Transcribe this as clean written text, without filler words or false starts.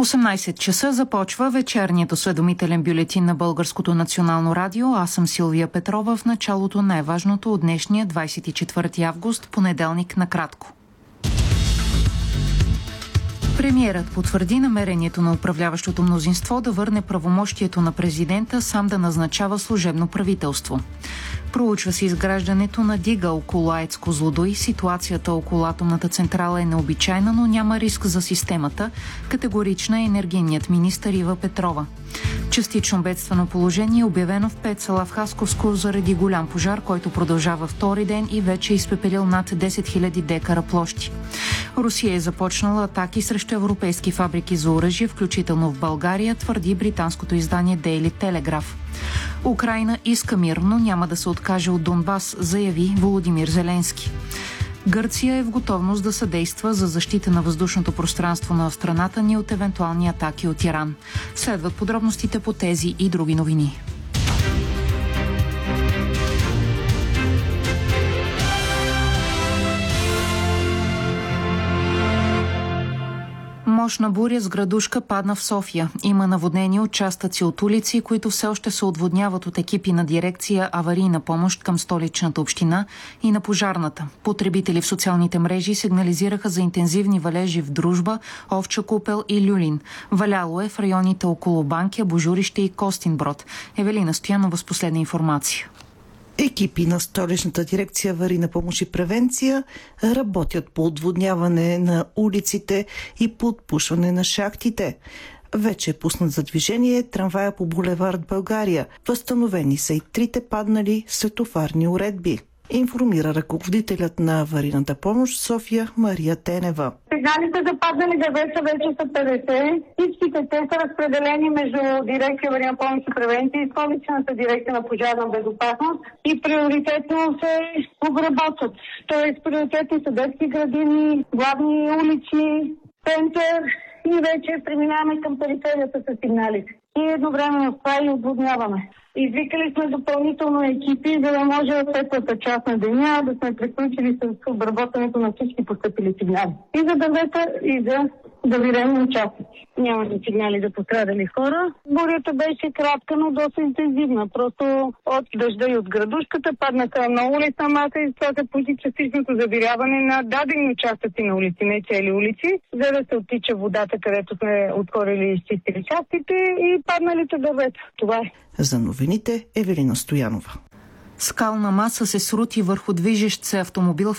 18 часа започва вечерният осведомителен бюлетин на Българското национално радио. Аз съм Силвия Петрова. В началото най-важното от днешния 24 август, понеделник, накратко. Премиерът потвърди намерението на управляващото мнозинство да върне правомощието на президента сам да назначава служебно правителство. Проучва се изграждането на дига около АЕЦ Козлодуй. Ситуацията около атомната централа е необичайна, но няма риск за системата. Категорична е енергийният министър Ива Петрова. Частично бедствено положение е обявено в 5 села в Хасковско заради голям пожар, който продължава втори ден и вече е изпепелил над 10 000 декара площи. Русия е започнала атаки срещу европейски фабрики за оръжие, включително в България, твърди британското издание Daily Telegraph. Украйна иска мир, но няма да се откаже от Донбас, заяви Володимир Зеленски. Гърция е в готовност да съдейства за защита на въздушното пространство на страната ни от евентуални атаки от Иран. Следват подробностите по тези и други новини. Мощна буря с градушка падна в София. Има наводнени участъци от улици, които все още се отводняват от екипи на дирекция аварийна помощ към столичната община и на пожарната. Потребители в социалните мрежи сигнализираха за интензивни валежи в Дружба, Овча купел и Люлин. Валяло е в районите около Банкя, Божурище и Костинброд. Евелина Стоянова с последна информация. Екипи на столичната дирекция аварийна помощ и превенция работят по отводняване на улиците и по отпушване на шахтите. Вече е пуснат за движение трамвая по булевард България. Възстановени са и 3 паднали светофарни уредби. Информира ръководителят на аварийната помощ София Мария Тенева. Сигналите за паднали дървета вече са 50. Всичките те са разпределени между дирекция аварийна помощ и превенция и столичната дирекция на пожарна безопасност и приоритетно се обработват. Тоест приоритетни са детски градини, главни улици, център и вече преминаваме към периферията с сигналите. И едновременно с това и отводняваме. Извикали сме допълнително екипи, за да може в светлата част на деня да сме приключили с обработването на всички постъпили сигнали. И за дървета, и за завирени участъци. Нямаше сигнали за пострадали хора. Бурята беше кратка, но доста интензивна. Просто от дъжда и от градушката паднаха на улица маса и това се получи частичното завиряване на дадени участъци на улици, не цели улици, за да се оттича водата, където сме отворили и изчистили частите и падналите дървета. Това е. За новините Евелина Стоянова. Скална маса се срути върху движещ се автомобил